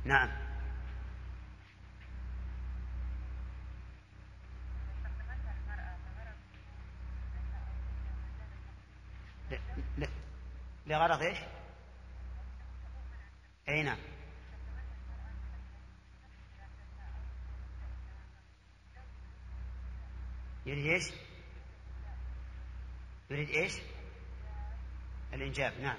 نعم. لغرض إيش؟ أي نعم. يريد إيش؟ يريد إيش؟ الإنجاب. نعم.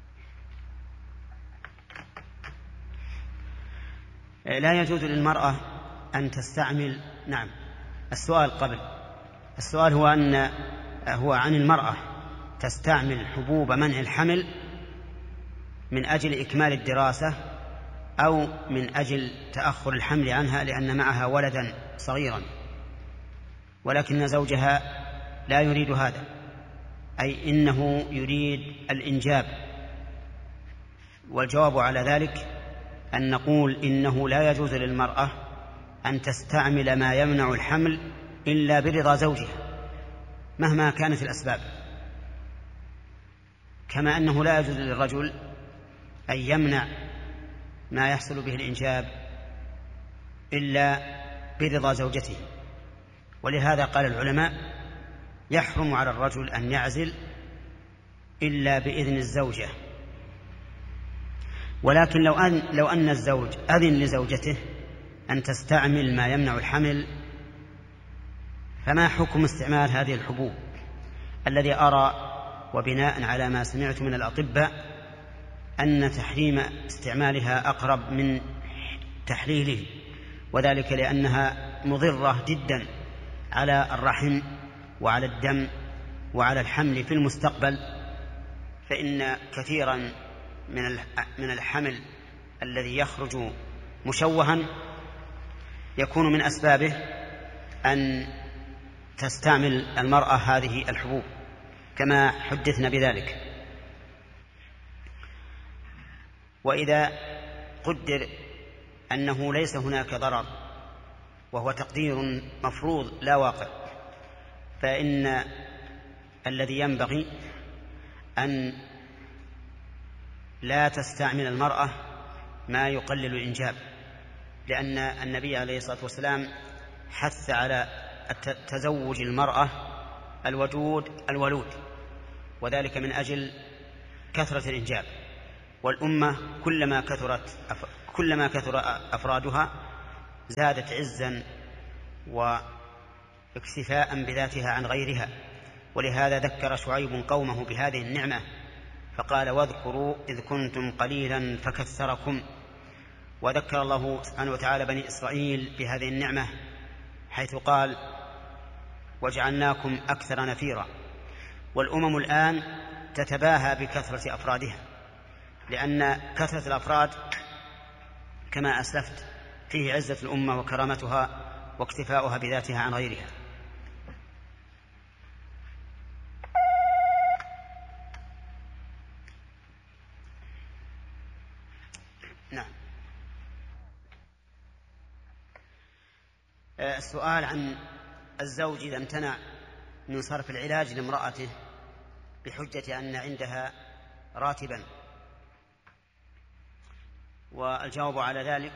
لا يجوز للمرأة أن تستعمل. نعم. السؤال قبل السؤال هو عن المرأة تستعمل حبوب منع الحمل من أجل إكمال الدراسة أو من أجل تأخر الحمل عنها لأن معها ولدا صغيرا، ولكن زوجها لا يريد هذا، أي إنه يريد الإنجاب. والجواب على ذلك أن نقول إنه لا يجوز للمرأة أن تستعمل ما يمنع الحمل إلا برضا زوجها مهما كانت الأسباب، كما أنه لا يجوز للرجل أن يمنع ما يحصل به الإنجاب إلا برضا زوجته. ولهذا قال العلماء: يحرم على الرجل أن يعزل إلا بإذن الزوجة. ولكن لو أن الزوج أذن لزوجته أن تستعمل ما يمنع الحمل، فما حكم استعمال هذه الحبوب؟ الذي أرى وبناء على ما سمعت من الأطباء أن تحريم استعمالها أقرب من تحليله، وذلك لأنها مضرة جدا على الرحم وعلى الدم وعلى الحمل في المستقبل. فإن كثيرا من الحمل الذي يخرج مشوها يكون من أسبابه أن تستعمل المرأة هذه الحبوب كما حدثنا بذلك. وإذا قدر أنه ليس هناك ضرر وهو تقدير مفروض لا واقع، فإن الذي ينبغي أن لا تستعمل المرأة ما يقلل الإنجاب، لأن النبي عليه الصلاة والسلام حث على تزوج المرأة الودود الولود، وذلك من أجل كثرة الإنجاب. والأمة كلما كثر أفرادها زادت عزا واكتفاء بذاتها عن غيرها. ولهذا ذكر شعيب قومه بهذه النعمة فقال: واذكروا إذ كنتم قليلا فكثركم. وذكر الله سبحانه وتعالى بني إسرائيل بهذه النعمة حيث قال: وجعلناكم أكثر نفيرا. والأمم الآن تتباهى بكثرة أفرادها، لأن كثرة الأفراد كما أسلفت فيه عزة الأمة وكرامتها واكتفاؤها بذاتها عن غيرها. نعم. السؤال عن الزوج إذا امتنع من صرف العلاج لامرأته بحجة أن عندها راتبا، والجواب على ذلك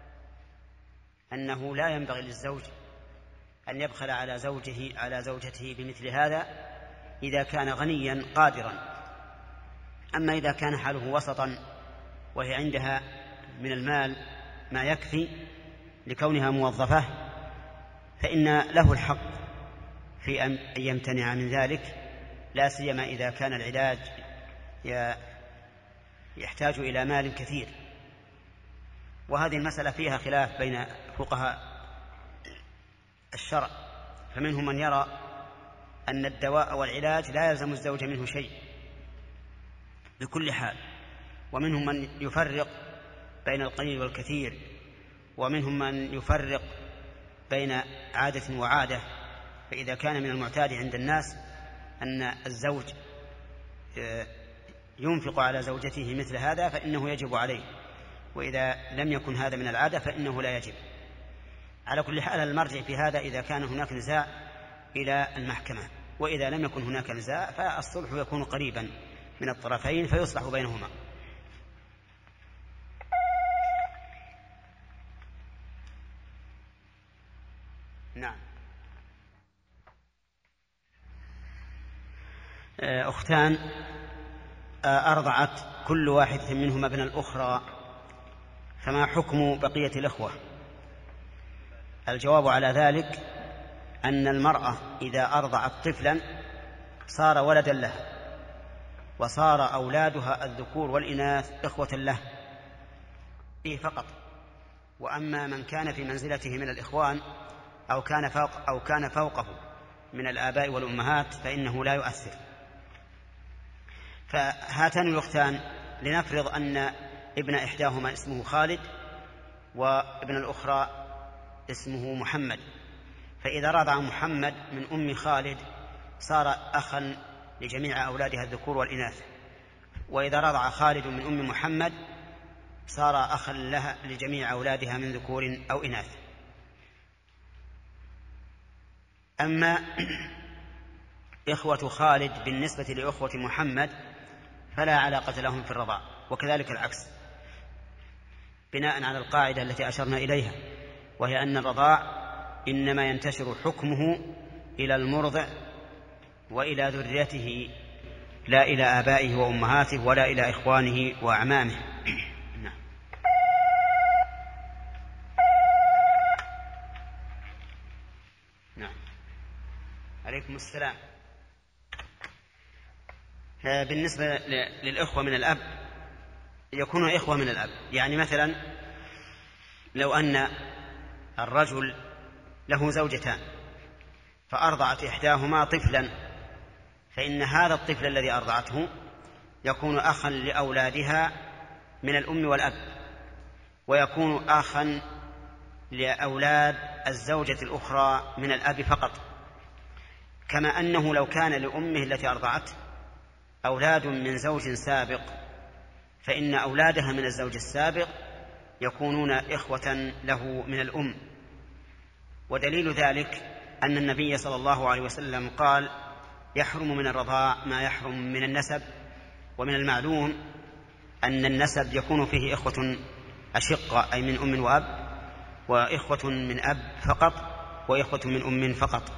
أنه لا ينبغي للزوج أن يبخل على زوجته بمثل هذا إذا كان غنيا قادرا. أما إذا كان حاله وسطا وهي عندها من المال ما يكفي لكونها موظفة، فإن له الحق في أن يمتنع من ذلك، لا سيما إذا كان العلاج يحتاج إلى مال كثير. وهذه المسألة فيها خلاف بين فقهاء الشرع، فمنهم من يرى أن الدواء والعلاج لا يلزم الزوج منه شيء بكل حال، ومنهم من يفرق بين القليل والكثير، ومنهم من يفرق بين عادة وعادة. فإذا كان من المعتاد عند الناس أن الزوج ينفق على زوجته مثل هذا فإنه يجب عليه، وإذا لم يكن هذا من العادة فإنه لا يجب. على كل حال المرجع في هذا إذا كان هناك نزاع إلى المحكمة، وإذا لم يكن هناك نزاع فالصلح يكون قريبا من الطرفين فيصلح بينهما. نعم. أختان أرضعت كل واحدة منهما ابن الأخرى، فما حكم بقية الإخوة؟ الجواب على ذلك أن المرأة إذا أرضعت طفلا صار ولدا لها، وصار أولادها الذكور والإناث إخوة له فقط. وأما من كان في منزلته من الإخوان أو كان فوقه من الآباء والأمهات فإنه لا يؤثر. فهاتان الأختان لنفرض أن ابن إحداهما اسمه خالد وابن الأخرى اسمه محمد، فإذا رضع محمد من أم خالد صار أخا لجميع أولادها الذكور والإناث، وإذا رضع خالد من أم محمد صار أخا لها لجميع أولادها من ذكور أو إناث. أما إخوة خالد بالنسبة لإخوة محمد فلا علاقة لهم في الرضاع، وكذلك العكس، بناء على القاعدة التي أشرنا إليها، وهي أن الرضاع إنما ينتشر حكمه إلى المرضع وإلى ذريته، لا إلى آبائه وأمهاته ولا إلى إخوانه وأعمامه. نعم. عليكم السلام. بالنسبة للإخوة من الأب يكونوا إخوة من الأب، يعني مثلا لو أن الرجل له زوجتان فأرضعت إحداهما طفلا، فإن هذا الطفل الذي أرضعته يكون أخا لأولادها من الأم والأب، ويكون أخا لأولاد الزوجة الأخرى من الأب فقط، كما أنه لو كان لأمه التي أرضعته أولاد من زوج سابق فإن أولادها من الزوج السابق يكونون إخوة له من الأم. ودليل ذلك أن النبي صلى الله عليه وسلم قال: يحرم من الرضاع ما يحرم من النسب. ومن المعلوم أن النسب يكون فيه إخوة أشقة أي من أم وأب، وإخوة من أب فقط، وإخوة من أم فقط.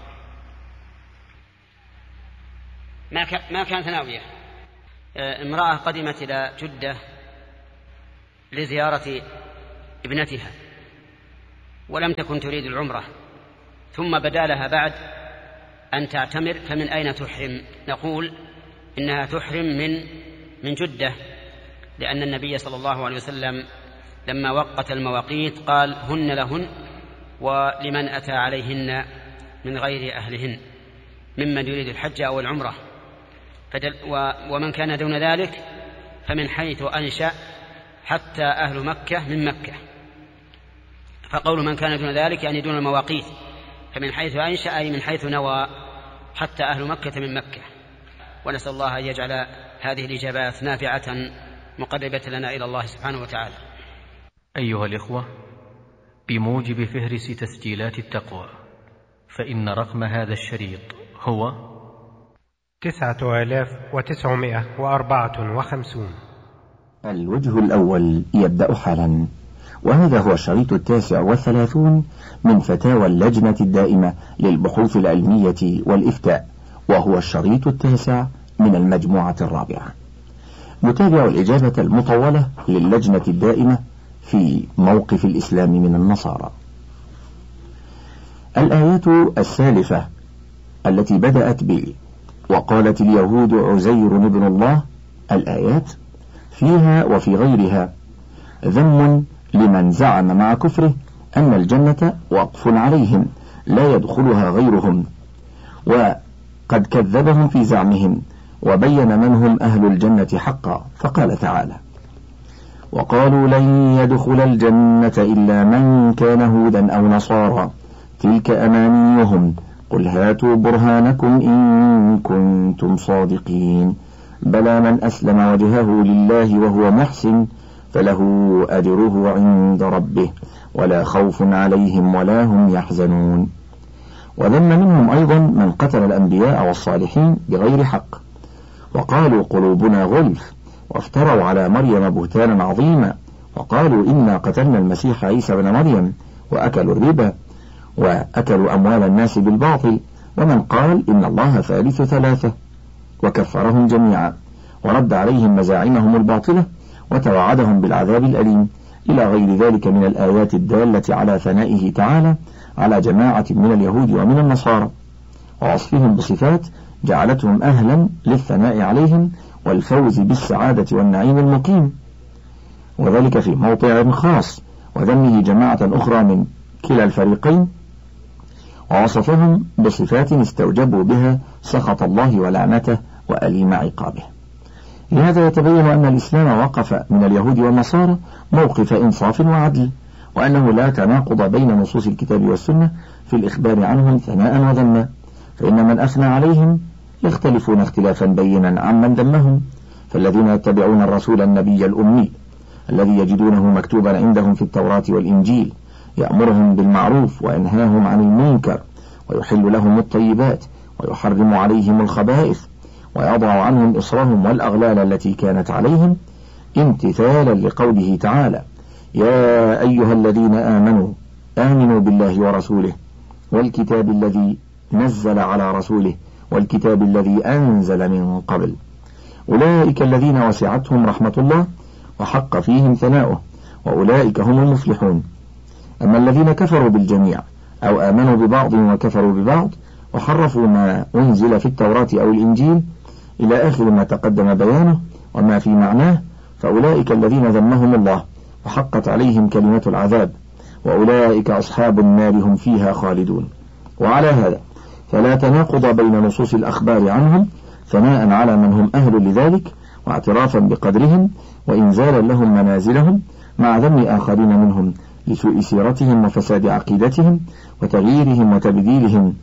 ما كانت ناوية. امرأة قدمت إلى جدة لزيارة ابنتها ولم تكن تريد العمرة، ثم بدا لها بعد أن تعتمر، فمن أين تحرم؟ نقول إنها تحرم من جدة، لأن النبي صلى الله عليه وسلم لما وقت المواقيت قال: هن لهن ولمن أتى عليهن من غير أهلهن ممن يريد الحج أو العمرة. ومن كان دون ذلك فمن حيث أنشأ حتى أهل مكة من مكة. فقول من كان دون ذلك يعني دون المواقيت، فمن حيث أنشأ أي من حيث نوى حتى أهل مكة من مكة. ونسأل الله أن يجعل هذه الإجابات نافعة مقربة لنا إلى الله سبحانه وتعالى. أيها الإخوة، بموجب فهرس تسجيلات التقوى فإن رقم هذا الشريط هو 9954. الوجه الأول يبدأ حالا، وهذا هو الشريط 39 من فتاوى اللجنة الدائمة للبحوث العلمية والإفتاء، وهو الشريط 9 من المجموعة الرابعة. نتابع الإجابة المطولة للجنة الدائمة في موقف الإسلام من النصارى. الآيات السالفة التي بدأت ب وقالت اليهود عزير ابن الله، الآيات فيها وفي غيرها ذم لمن زعم مع كفره أن الجنة وقف عليهم لا يدخلها غيرهم، وقد كذبهم في زعمهم وبين من هم أهل الجنة حقا، فقال تعالى: وقالوا لن يدخل الجنة إلا من كان هودا أو نصارى تلك أمانيهم قل هاتوا برهانكم إن كنتم صادقين بلى من أسلم وجهه لله وهو محسن فله أجره عند ربه ولا خوف عليهم ولا هم يحزنون. وذم منهم أيضا من قتل الأنبياء والصالحين بغير حق، وقالوا قلوبنا غلف، وافتروا على مريم بهتانا عظيما، وقالوا إنا قتلنا المسيح عيسى بن مريم وأكلوا الربا وأكلوا أموال الناس بالباطل، ومن قال إن الله ثالث ثلاثة، وكفرهم جميعا ورد عليهم مزاعمهم الباطلة وتوعدهم بالعذاب الأليم، إلى غير ذلك من الآيات الدالة على ثنائه تعالى على جماعة من اليهود ومن النصارى، ووصفهم بصفات جعلتهم أهلا للثناء عليهم والفوز بالسعادة والنعيم المقيم، وذلك في موضع خاص، وذمه جماعة أخرى من كلا الفريقين، ووصفهم بصفات استوجبوا بها سخط الله ولعنته وأليم عقابه. لهذا يتبين أن الإسلام وقف من اليهود والنصارى موقف إنصاف وعدل، وأنه لا تناقض بين نصوص الكتاب والسنة في الإخبار عنهم ثناء وذما، فإن من أثنى عليهم يختلفون اختلافا بينا عمن ذمهم، فالذين يتبعون الرسول النبي الأمي الذي يجدونه مكتوبا عندهم في التوراة والإنجيل يأمرهم بالمعروف وينهاهم عن المنكر ويحل لهم الطيبات ويحرم عليهم الخبائث ويضع عنهم إصرهم والأغلال التي كانت عليهم، امتثالا لقوله تعالى: يا أيها الذين آمنوا بالله ورسوله والكتاب الذي نزل على رسوله والكتاب الذي أنزل من قبل، أولئك الذين وسعتهم رحمة الله وحق فيهم ثناؤه وأولئك هم المفلحون. أما الذين كفروا بالجميع أو آمنوا ببعض وكفروا ببعض وحرفوا ما أنزل في التوراة أو الإنجيل إلى آخر ما تقدم بيانه وما في معناه، فأولئك الذين ذمهم الله وحقت عليهم كلمة العذاب، وأولئك أصحاب النار هم فيها خالدون. وعلى هذا فلا تناقض بين نصوص الأخبار عنهم ثناء على من هم أهل لذلك واعترافا بقدرهم وإنزالا لهم منازلهم، مع ذم آخرين منهم لسوء سيرتهم وفساد عقيدتهم وتغييرهم وتبديلهم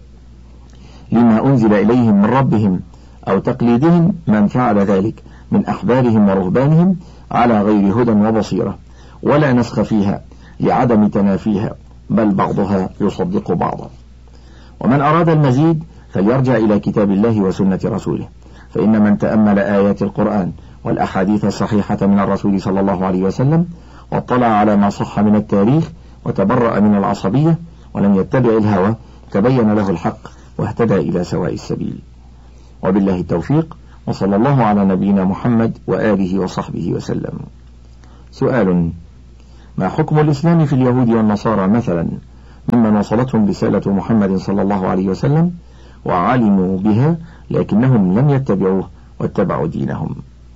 لما أنزل إليهم من ربهم أو تقليدهم من فعل ذلك من أحبارهم ورهبانهم على غير هدى وبصيرة ولا نسخ فيها لعدم تنافيها، بل بعضها يصدق بعضا. ومن أراد المزيد فليرجع إلى كتاب الله وسنة رسوله، فإن من تأمل آيات القرآن والأحاديث الصحيحة من الرسول صلى الله عليه وسلم واطلع على ما صح من التاريخ وتبرأ من العصبية ولم يتبع الهوى تبين له الحق واهتدى إلى سواء السبيل. وبالله التوفيق، وصلى الله على نبينا محمد وآله وصحبه وسلم. سؤال: ما حكم الإسلام في اليهود والنصارى مثلا ممن وصلتهم رسالة محمد صلى الله عليه وسلم وعلموا بها لكنهم لم يتبعوه واتبعوا دينهم؟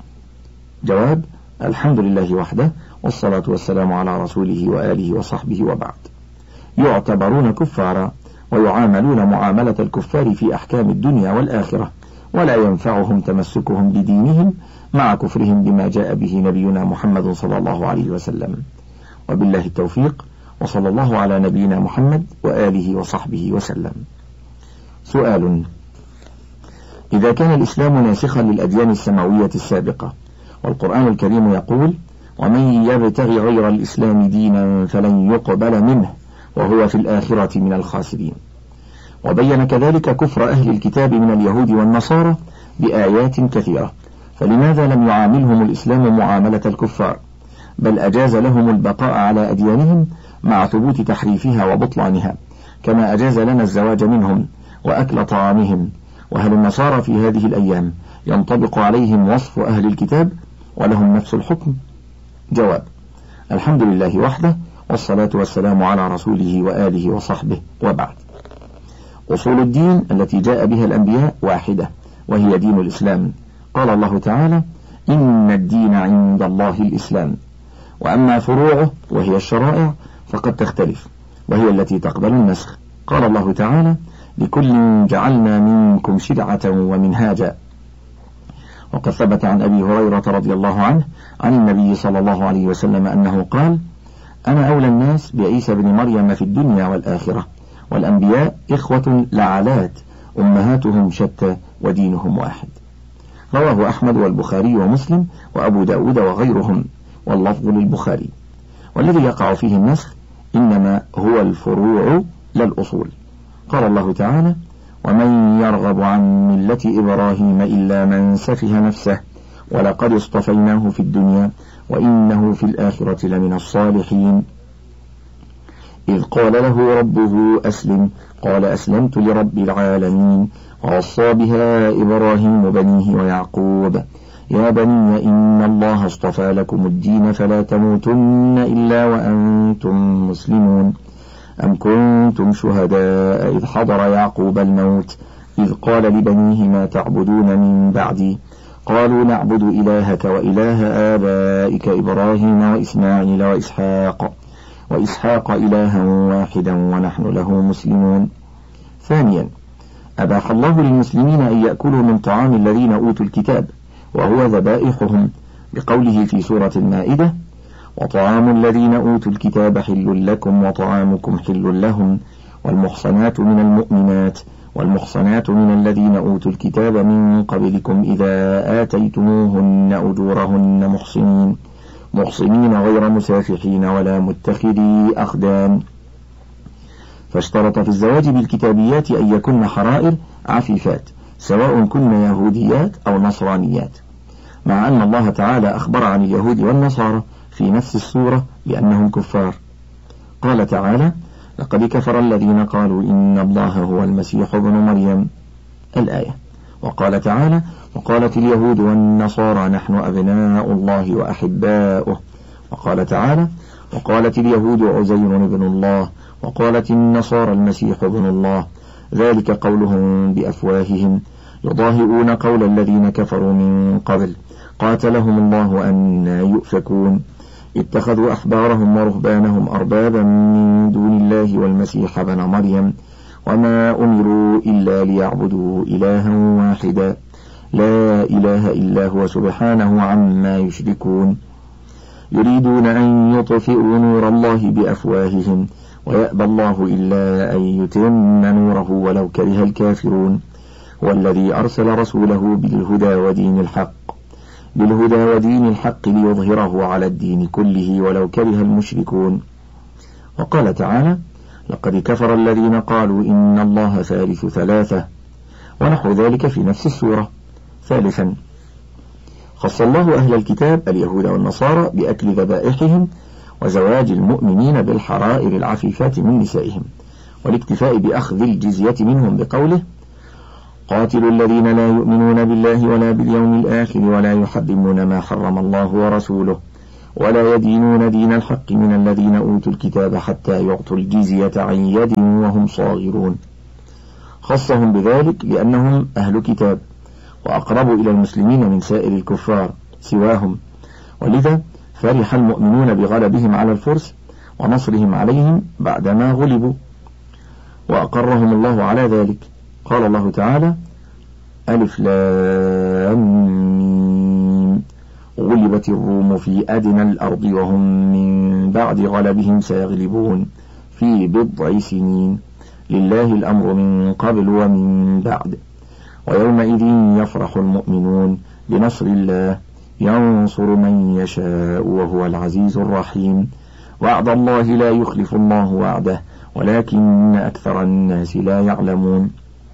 جواب: الحمد لله وحده، والصلاة والسلام على رسوله وآله وصحبه، وبعد. يعتبرون كفارا ويعاملون معاملة الكفار في أحكام الدنيا والآخرة، ولا ينفعهم تمسكهم بدينهم مع كفرهم بما جاء به نبينا محمد صلى الله عليه وسلم. وبالله التوفيق، وصلى الله على نبينا محمد وآله وصحبه وسلم. سؤال: إذا كان الإسلام ناسخا للأديان السماوية السابقة، والقرآن الكريم يقول: ومن يبتغي غير الإسلام دينا فلن يقبل منه وهو في الآخرة من الخاسرين، وبين كذلك كفر أهل الكتاب من اليهود والنصارى بآيات كثيرة، فلماذا لم يعاملهم الإسلام معاملة الكفار، بل أجاز لهم البقاء على أديانهم مع ثبوت تحريفها وبطلانها، كما أجاز لنا الزواج منهم وأكل طعامهم؟ وهل النصارى في هذه الأيام ينطبق عليهم وصف أهل الكتاب ولهم نفس الحكم؟ جواب: الحمد لله وحده، والصلاة والسلام على رسوله وآله وصحبه، وبعد. أصول الدين التي جاء بها الأنبياء واحدة، وهي دين الإسلام. قال الله تعالى: إن الدين عند الله الإسلام. وأما فروعه وهي الشرائع فقد تختلف، وهي التي تقبل النسخ. قال الله تعالى: لكل جعلنا منكم شرعة ومنهاجا. وقد ثبت عن أبي هريرة رضي الله عنه عن النبي صلى الله عليه وسلم أنه قال: أنا أولى الناس بعيسى بن مريم في الدنيا والآخرة، والأنبياء إخوة لعلات أمهاتهم شتى ودينهم واحد. رواه أحمد والبخاري ومسلم وأبو داود وغيرهم، واللفظ للبخاري. والذي يقع فيه النسخ إنما هو الفروع لا الأصول. قال الله تعالى: ومن يرغب عن ملة إبراهيم إلا من سفه نفسه ولقد اصطفيناه في الدنيا وإنه في الآخرة لمن الصالحين. إذ قال له ربه أسلم قال أسلمت لرب العالمين. ووصى بها إبراهيم بنيه ويعقوب يا بني إن الله اصطفى لكم الدين فلا تموتن إلا وأنتم مسلمون. أم كنتم شهداء إذ حضر يعقوب الموت إذ قال لبنيه ما تعبدون من بعدي قالوا نعبد إلهك وإله آبائك إبراهيم وإسماعيل وإسحاق إلها واحدا ونحن له مسلمون. ثانيا أباح الله للمسلمين أن يأكلوا من طعام الذين أوتوا الكتاب وهو ذبائحهم بقوله في سورة المائدة وطعام الذين أوتوا الكتاب حل لكم وطعامكم حل لهم والمحصنات من المؤمنات والمحصنات من الذين أوتوا الكتاب من قبلكم إذا آتيتموهن أجورهن محصنين غير مسافحين ولا متخذي أخدان. فاشترط في الزواج بالكتابيات أن يكن حرائر عفيفات سواء كن يهوديات أو نصرانيات، مع أن الله تعالى أخبر عن اليهود والنصارى في نفس السورة بأنهم كفار. قال تعالى لقد كفر الذين قالوا إن الله هو المسيح ابن مريم الآية. وقال تعالى وقالت اليهود والنصارى نحن أبناء الله وأحباؤه. وقال تعالى وقالت اليهود عزير ابن الله وقالت النصارى المسيح ابن الله ذلك قولهم بأفواههم يضاهئون قول الذين كفروا من قبل قاتلهم الله أنى يؤفكون. اتخذوا أحبارهم ورهبانهم أربابا من دون الله والمسيح ابن مريم وما أمروا إلا ليعبدوا إلها واحدا لا إله إلا هو سبحانه عما يشركون. يريدون أن يطفئوا نور الله بأفواههم ويأبى الله إلا أن يتم نوره ولو كره الكافرون. هو الذي أرسل رسوله بالهدى ودين الحق ليظهره على الدين كله ولو كره المشركون. وقال تعالى لقد كفر الذين قالوا إن الله ثالث ثلاثة ونحو ذلك في نفس السورة. ثالثا خص الله أهل الكتاب اليهود والنصارى بأكل ذبائحهم وزواج المؤمنين بالحرائر العفيفات من نسائهم والاكتفاء بأخذ الجزية منهم بقوله قاتلوا الذين لا يؤمنون بالله ولا باليوم الآخر ولا يحرمون ما حرم الله ورسوله ولا يدينون دين الحق من الذين أوتوا الكتاب حتى يعطوا الجزية عن يد وهم صاغرون. خصهم بذلك لأنهم أهل كتاب وأقرب إلى المسلمين من سائر الكفار سواهم، ولذا فرح المؤمنون بغلبهم على الفرس ونصرهم عليهم بعدما غلبوا وأقرهم الله على ذلك. قال الله تعالى ألف لام ميم غلبت الروم في أدنى الأرض وهم من بعد غلبهم سيغلبون في بضع سنين لله الأمر من قبل ومن بعد ويومئذ يفرح المؤمنون بنصر الله ينصر من يشاء وهو العزيز الرحيم. وعد الله لا يخلف الله وعده ولكن أكثر الناس لا يعلمون.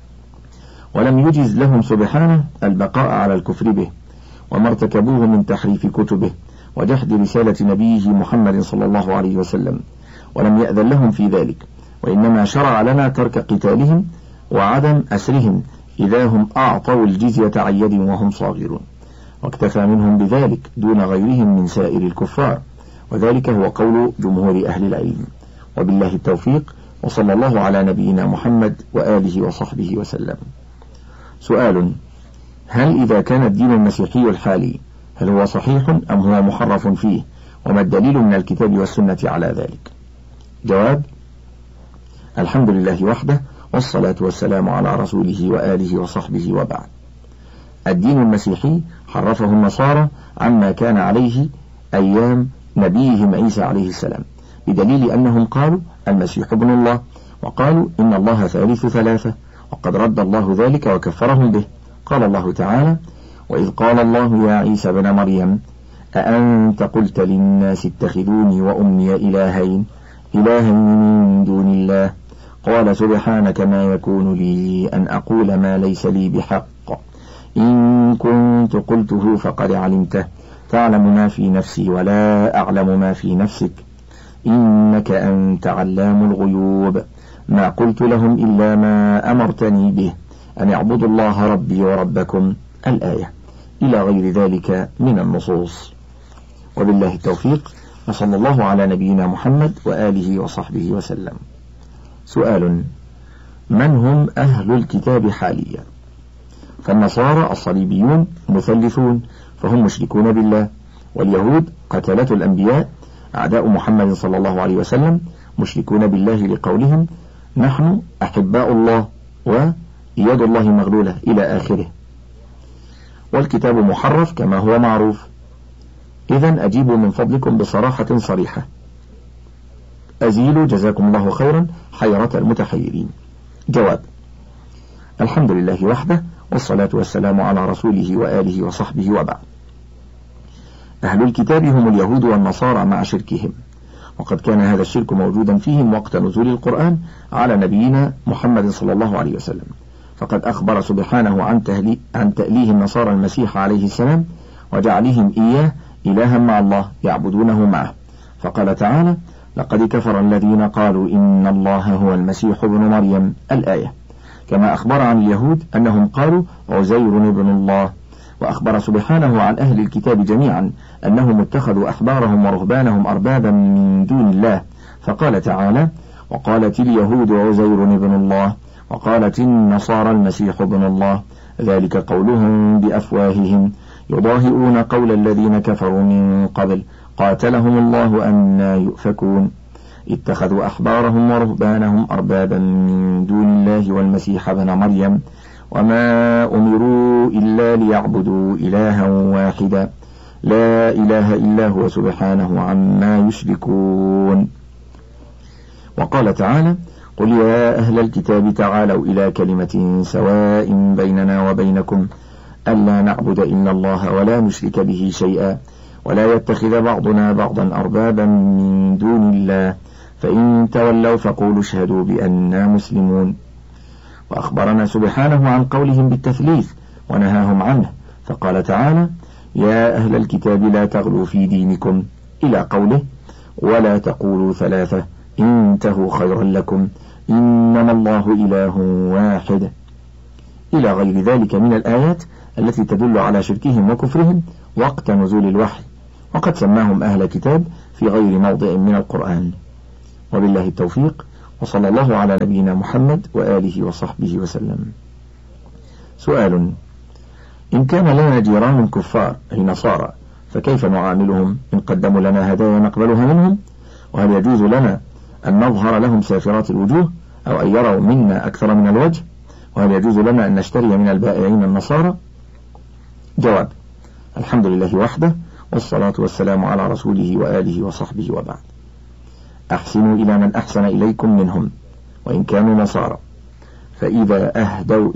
ولم يجز لهم سبحانه البقاء على الكفر به وما ارتكبوه من تحريف كتبه وجحد رسالة نبيه محمد صلى الله عليه وسلم، ولم يأذن لهم في ذلك، وإنما شرع لنا ترك قتالهم وعدم أسرهم إذا هم أعطوا الجزية عن يد وهم صاغرون، واكتفى منهم بذلك دون غيرهم من سائر الكفار، وذلك هو قول جمهور أهل العلم. وبالله التوفيق، وصلى الله على نبينا محمد وآله وصحبه وسلم. سؤال: هل إذا كان الدين المسيحي الحالي هل هو صحيح أم هو محرف فيه، وما الدليل من الكتاب والسنة على ذلك؟ جواب: الحمد لله وحده، والصلاة والسلام على رسوله وآله وصحبه، وبعد. الدين المسيحي حرفه النصارى عما كان عليه أيام نبيهم عيسى عليه السلام، بدليل أنهم قالوا المسيح ابن الله، وقالوا إن الله ثالث ثلاثة، وقد رد الله ذلك وكفرهم به. قال الله تعالى: وإذ قال الله يا عيسى ابن مريم أأنت قلت للناس اتخذوني وأمي إلهين من دون الله قال سبحانك ما يكون لي أن أقول ما ليس لي بحق إن كنت قلته فقد علمته تعلم ما في نفسي ولا أعلم ما في نفسك إنك أنت علام الغيوب ما قلت لهم إلا ما أمرتني به أن اعبدوا الله ربي وربكم الآية إلى غير ذلك من النصوص. وبالله التوفيق، وصلى الله على نبينا محمد وآله وصحبه وسلم. سؤال: من هم أهل الكتاب حاليا؟ فالنصارى الصليبيون مثلثون فهم مشركون بالله، واليهود قتلة الأنبياء أعداء محمد صلى الله عليه وسلم مشركون بالله لقولهم نحن أحباء الله ويد الله مغلولة إلى آخره، والكتاب محرف كما هو معروف. إذن أجيبوا من فضلكم بصراحة صريحة، أزيلوا جزاكم الله خيرا حيرة المتحيرين. جواب: الحمد لله وحده، والصلاة والسلام على رسوله وآله وصحبه، وبعد. أهل الكتاب هم اليهود والنصارى مع شركهم، وقد كان هذا الشرك موجودا فيهم وقت نزول القرآن على نبينا محمد صلى الله عليه وسلم، فقد أخبر سبحانه عن تأليه النصارى المسيح عليه السلام وجعلهم إياه إلها مع الله يعبدونه معه، فقال تعالى: لقد كفر الذين قالوا إن الله هو المسيح ابن مريم الآية، كما أخبر عن اليهود أنهم قالوا عزير ابن الله. وأخبر سبحانه عن أهل الكتاب جميعا أنهم اتخذوا أحبارهم ورهبانهم أربابا من دون الله، فقال تعالى: وقالت اليهود عزير ابن الله وقالت النصارى المسيح ابن الله، ذلك قولهم بأفواههم يضاهئون قول الذين كفروا من قبل قاتلهم الله أنى يؤفكون، اتخذوا أحبارهم ورهبانهم أربابا من دون الله والمسيح ابن مريم وما أمروا إلا ليعبدوا إلها واحدا لا إله إلا هو سبحانه عما يشركون. وقال تعالى: قل يا أهل الكتاب تعالوا إلى كلمة سواء بيننا وبينكم ألا نعبد إلا الله ولا نشرك به شيئا ولا يتخذ بعضنا بعضا أربابا من دون الله فإن تولوا فقولوا اشهدوا بأننا مسلمون. وأخبرنا سبحانه عن قولهم بالتثليث ونهاهم عنه، فقال تعالى: يا أهل الكتاب لا تغلوا في دينكم إلى قوله: ولا تقولوا ثلاثة انتهوا خيرا لكم إنما الله إله واحد، إلى غير ذلك من الآيات التي تدل على شركهم وكفرهم وقت نزول الوحي، وقد سماهم أهل كتاب في غير موضع من القرآن. وبالله التوفيق، وصلى الله على نبينا محمد وآله وصحبه وسلم. سؤال: إن كان لنا جيران كفار أي نصارى فكيف نعاملهم إن قدموا لنا هدايا نقبلها منهم؟ وهل يجوز لنا أن نظهر لهم سافرات الوجوه أو أن يروا منا أكثر من الوجه؟ وهل يجوز لنا أن نشتري من البائعين النصارى؟ جواب: الحمد لله وحده، والصلاة والسلام على رسوله وآله وصحبه، وبعد. أحسنوا إلى من أحسن إليكم منهم وإن كانوا نصارى، فإذا أهدوا